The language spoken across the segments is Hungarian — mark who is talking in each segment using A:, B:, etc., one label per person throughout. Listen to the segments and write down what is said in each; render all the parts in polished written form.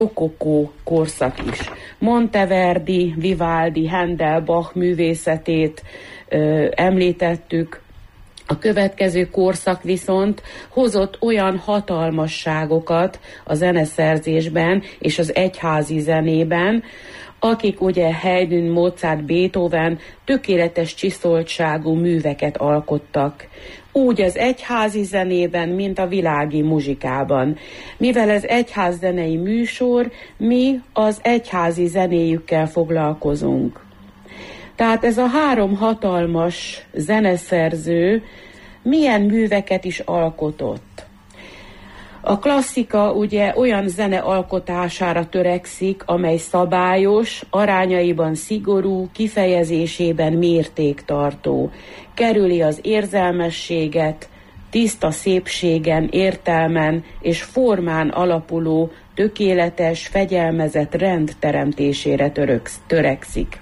A: rokokó korszak is. Monteverdi, Vivaldi, Handel, Bach művészetét említettük. A következő korszak viszont hozott olyan hatalmasságokat a zeneszerzésben és az egyházi zenében, akik ugye Haydn, Mozart, Beethoven tökéletes csiszoltságú műveket alkottak. Úgy az egyházi zenében, mint a világi muzsikában. Mivel ez egyházzenei műsor, mi az egyházi zenéjükkel foglalkozunk. Tehát ez a három hatalmas zeneszerző milyen műveket is alkotott. A klasszika ugye olyan zene alkotására törekszik, amely szabályos, arányaiban szigorú, kifejezésében mértéktartó. Kerüli az érzelmességet, tiszta szépségen, értelmen és formán alapuló, tökéletes, fegyelmezett rend teremtésére törekszik.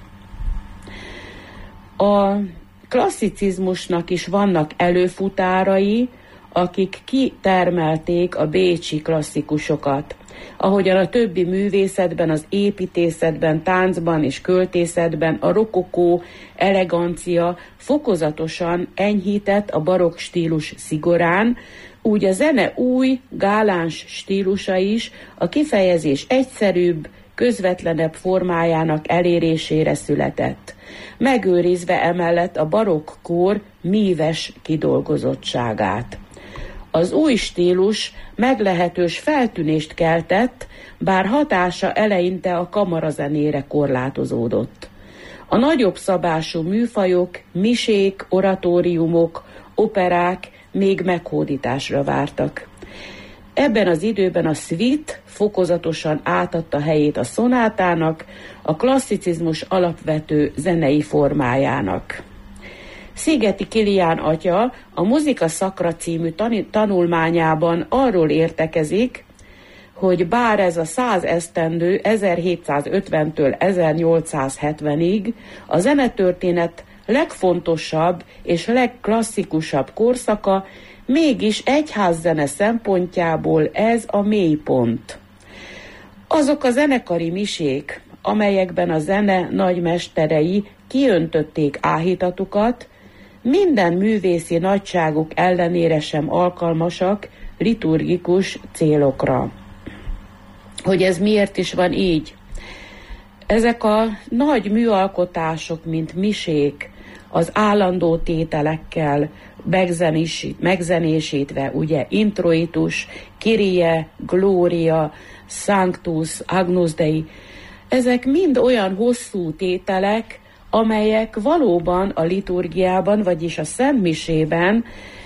A: A klasszicizmusnak is vannak előfutárai, akik kitermelték a bécsi klasszikusokat. Ahogyan a többi művészetben, az építészetben, táncban és költészetben a rokokó elegancia fokozatosan enyhített a barokk stílus szigorán, úgy a zene új, gáláns stílusa is a kifejezés egyszerűbb, közvetlenebb formájának elérésére született, megőrizve emellett a barokk kor míves kidolgozottságát. Az új stílus meglehetős feltűnést keltett, bár hatása eleinte a kamarazenére korlátozódott. A nagyobb szabású műfajok, misék, oratóriumok, operák még meghódításra vártak. Ebben az időben a suite fokozatosan átadta helyét a szonátának, a klasszicizmus alapvető zenei formájának. Szigeti Kilián atya a Muzika Sacra című tanulmányában arról értekezik, hogy bár ez a 100 esztendő 1750-től 1870-ig a zenetörténet legfontosabb és legklasszikusabb korszaka, mégis egyházzene szempontjából ez a mélypont. Azok a zenekari misék, amelyekben a zene nagymesterei kiöntötték áhítatukat, minden művészi nagyságuk ellenére sem alkalmasak liturgikus célokra. Hogy ez miért is van így? Ezek a nagy műalkotások, mint misék, az állandó tételekkel megzenésítve, ugye introitus, Kyrie, Gloria, Sanctus, Agnus Dei, ezek mind olyan hosszú tételek, amelyek valóban a liturgiában, vagyis a szentmisében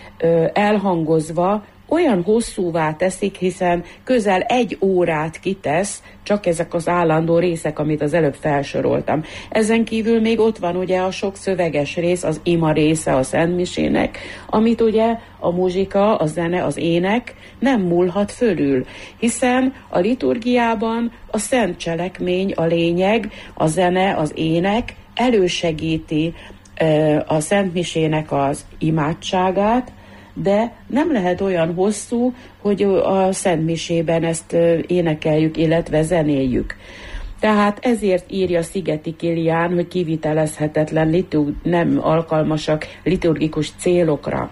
A: elhangozva olyan hosszúvá teszik, hiszen közel 1 órát kitesz, csak ezek az állandó részek, amit az előbb felsoroltam. Ezen kívül még ott van ugye a sok szöveges rész, az ima része a szentmisének, amit ugye a muzsika, a zene, az ének nem múlhat fölül, hiszen a liturgiában a szent cselekmény a lényeg, a zene, az ének elősegíti a szentmisének az imádságát, de nem lehet olyan hosszú, hogy a szentmisében ezt énekeljük, illetve zenéljük. Tehát ezért írja Szigeti Kilián, hogy kivitelezhetetlen, nem alkalmasak liturgikus célokra.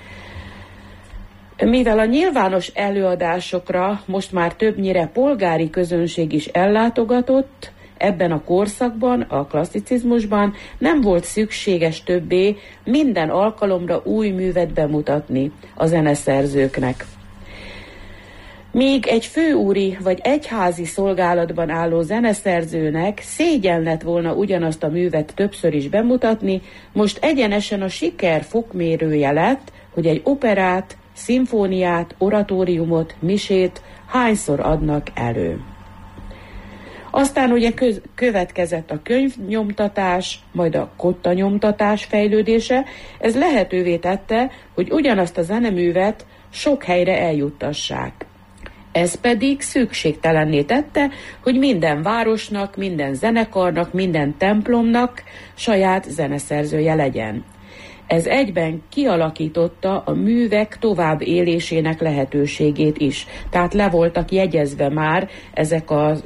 A: Mivel a nyilvános előadásokra most már többnyire polgári közönség is ellátogatott, ebben a korszakban, a klasszicizmusban nem volt szükséges többé minden alkalomra új művet bemutatni a zeneszerzőknek. Míg egy főúri vagy egyházi szolgálatban álló zeneszerzőnek szégyen lett volna ugyanazt a művet többször is bemutatni, most egyenesen a siker fokmérője lett, hogy egy operát, szimfóniát, oratóriumot, misét hányszor adnak elő. Aztán ugye következett a könyvnyomtatás, majd a kottanyomtatás fejlődése. Ez lehetővé tette, hogy ugyanazt a zeneművet sok helyre eljuttassák. Ez pedig szükségtelenné tette, hogy minden városnak, minden zenekarnak, minden templomnak saját zeneszerzője legyen. Ez egyben kialakította a művek tovább élésének lehetőségét is. Tehát le voltak jegyezve már ezek az